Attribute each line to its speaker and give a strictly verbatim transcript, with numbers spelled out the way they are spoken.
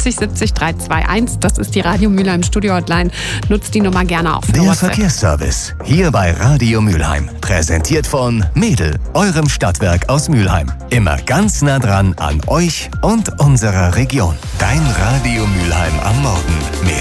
Speaker 1: siebzig siebzig drei zwei eins. Das ist die Radio Mülheim Studio Hotline. Nutzt die Nummer gerne auch für
Speaker 2: Der
Speaker 1: WhatsApp.
Speaker 2: Verkehrsservice, hier bei Radio Mülheim. Präsentiert von Mädel, eurem Stadtwerk aus Mülheim. Immer ganz nah dran an euch und unserer Region. Dein Radio Mülheim am Morgen. Mehr